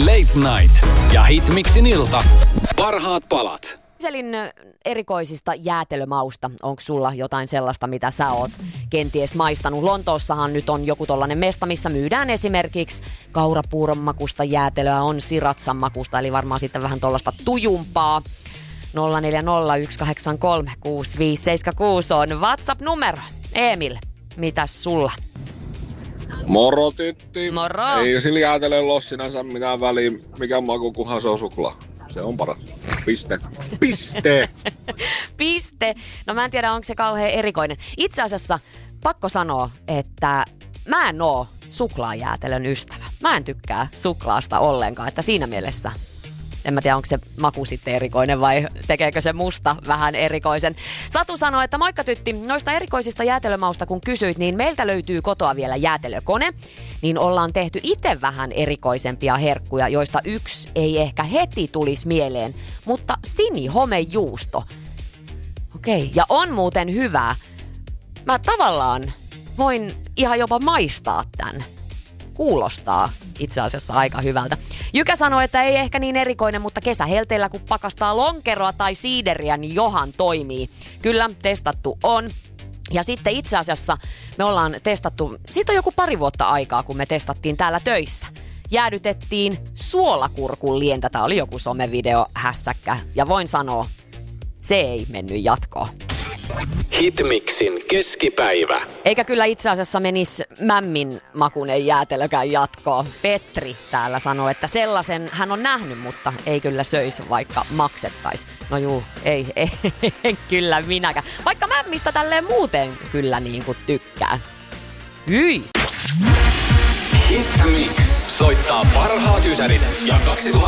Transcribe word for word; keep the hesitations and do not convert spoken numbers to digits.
Late Night ja Hitmixin ilta. Parhaat palat. Kyselin erikoisista jäätelömausta. Onko sulla jotain sellaista, mitä sä oot kenties maistanut? Lontoossahan nyt on joku tollanen mesta, missä myydään esimerkiksi kaurapuuron makusta jäätelöä, on siratsan makusta, eli varmaan sitten vähän tollasta tujumpaa. nolla neljä nolla yksi kahdeksan kolme kuusi viisi seitsemän kuusi on WhatsApp-numero. Emil, mitäs sulla? Moro tytti. Moro. Ei sillä jäätelöllä ole sinänsä mitään väliä, mikä maku, kunhan se on suklaa. Se on paras. Piste. Piste. Piste. No mä en tiedä, onko se kauhean erikoinen. Itse asiassa pakko sanoa, että mä en oo suklaajäätelön ystävä. Mä en tykkää suklaasta ollenkaan, että siinä mielessä en mä tiedä, onko se maku sitten erikoinen vai tekeekö se musta vähän erikoisen. Satu sanoi, että moikka tytti, noista erikoisista jäätelömausta kun kysyit, niin meiltä löytyy kotoa vielä jäätelökone. Niin ollaan tehty itse vähän erikoisempia herkkuja, joista yksi ei ehkä heti tulisi mieleen, mutta sinihomejuusto. Okei, ja on muuten hyvää. Mä tavallaan voin ihan jopa maistaa tän. Kuulostaa itse asiassa aika hyvältä. Jykä sanoi, että ei ehkä niin erikoinen, mutta kesähelteillä kun pakastaa lonkeroa tai siideriä, niin johan toimii. Kyllä, testattu on. Ja sitten itse asiassa me ollaan testattu, siitä on joku pari vuotta aikaa, kun me testattiin täällä töissä. Jäädytettiin suolakurkun lientä. Tämä oli joku somevideo hässäkkä. Ja voin sanoa, se ei mennyt jatkoon. Hitmixin keskipäivä. Eikä kyllä itse asiassa menisi mämmin makunen jäätelökään jatkoon. Petri täällä sanoi, että sellaisen hän on nähnyt, mutta ei kyllä söisi, vaikka maksettaisi. No juu, ei, ei, ei kyllä minäkään. Vaikka mämmistä tälleen muuten kyllä niin kuin tykkään. Hyi! Hitmix soittaa parhaat ysärit ja kaksituhatta